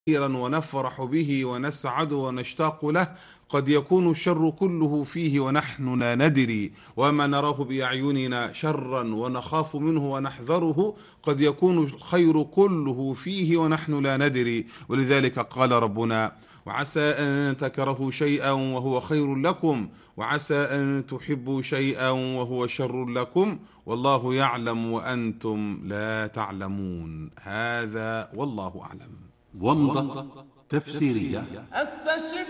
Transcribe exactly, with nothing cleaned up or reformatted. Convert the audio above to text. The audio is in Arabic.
ونفرح به ونسعد ونشتاق له، قد يكون الشر كله فيه ونحن لا ندري، وما نراه بأعيننا شرا ونخاف منه ونحذره قد يكون الخير كله فيه ونحن لا ندري. ولذلك قال ربنا: وعسى أن تكرهوا شيئا وهو خير لكم، وعسى أن تحبوا شيئا وهو شر لكم، والله يعلم وأنتم لا تعلمون. هذا والله أعلم. غمضة تفسيرية. أستشف